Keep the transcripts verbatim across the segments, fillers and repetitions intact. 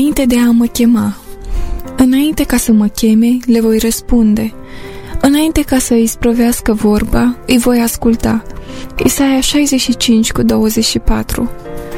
Înainte de a mă chema, înainte ca să mă cheme, le voi răspunde. Înainte ca să îi sprăvească vorba, îi voi asculta. Isaia șaizeci și cinci cu douăzeci și patru.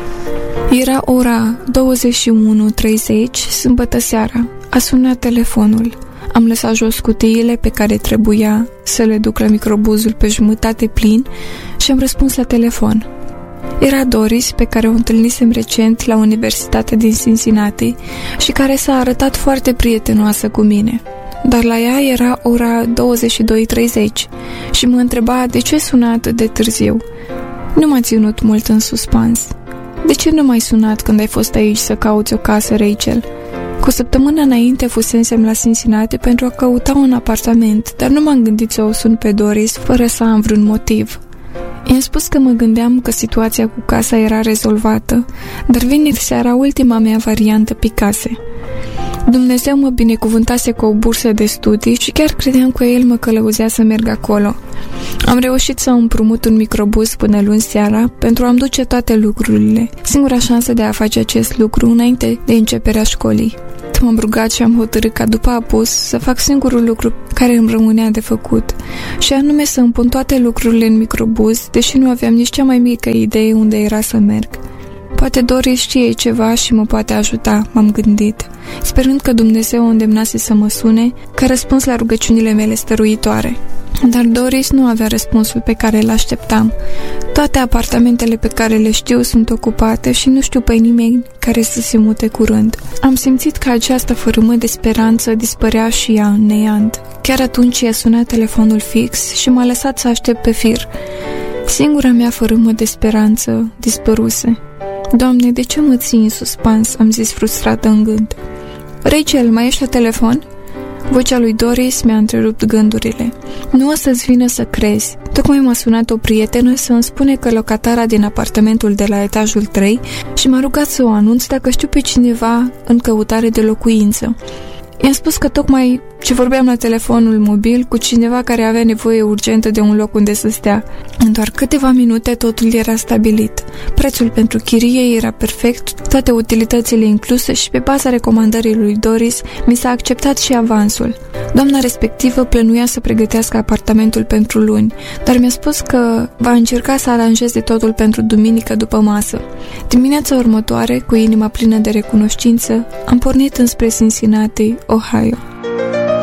Era ora douăzeci și unu treizeci, sâmbătă seara. A sunat telefonul. Am lăsat jos cutiile pe care trebuia să le duc la microbuzul pe jumătate plin și am răspuns la telefon. Era Doris, pe care o întâlnisem recent la Universitatea din Cincinnati și care s-a arătat foarte prietenoasă cu mine. Dar la ea era ora douăzeci și doi treizeci și mă întreba de ce suna atât de târziu. Nu m-a ținut mult în suspans. De ce nu m-ai sunat când ai fost aici să cauți o casă, Rachel? Cu o săptămână înainte fusesem la Cincinnati pentru a căuta un apartament, dar nu m-am gândit să o sun pe Doris fără să am vreun motiv. I-am spus că mă gândeam că situația cu casa era rezolvată, dar vineri seara ultima mea variantă picase. Dumnezeu mă binecuvântase cu o bursă de studii și chiar credeam că El mă călăuzea să merg acolo. Am reușit să împrumut un microbuz până luni seara pentru a-mi duce toate lucrurile, singura șansă de a face acest lucru înainte de începerea școlii. M-am rugat și am hotărât ca după apus să fac singurul lucru care îmi rămânea de făcut, și anume să îmi pun toate lucrurile în microbuz, deși nu aveam nici cea mai mică idee unde era să merg. Poate Doris știe ceva și mă poate ajuta, m-am gândit, sperând că Dumnezeu o îndemnase să mă sune ca răspuns la rugăciunile mele stăruitoare. Dar Doris nu avea răspunsul pe care îl așteptam. Toate apartamentele pe care le știu sunt ocupate și nu știu pe nimeni care să se mute curând. Am simțit că această fărâmă de speranță dispărea și ea în neant. Chiar atunci i-a sunat telefonul fix și m-a lăsat să aștept pe fir. Singura mea fărâmă de speranță dispăruse. Doamne, de ce mă ții în suspans? Am zis frustrată în gând. Rachel, mai ești la telefon? Vocea lui Doris mi-a întrerupt gândurile. Nu o să-ți vină să crezi. Tocmai m-a sunat o prietenă să îmi spune că locatara din apartamentul de la etajul trei și m-a rugat să o anunț dacă știu pe cineva în căutare de locuință. I-am spus că tocmai ce vorbeam la telefonul mobil cu cineva care avea nevoie urgentă de un loc unde să stea. În doar câteva minute totul era stabilit. Prețul pentru chirie era perfect, toate utilitățile incluse și pe baza recomandării lui Doris mi s-a acceptat și avansul. Doamna respectivă plănuia să pregătească apartamentul pentru luni, dar mi-a spus că va încerca să aranjeze totul pentru duminică după masă. Dimineața următoare, cu inima plină de recunoștință, am pornit înspre Cincinnati, Ohio.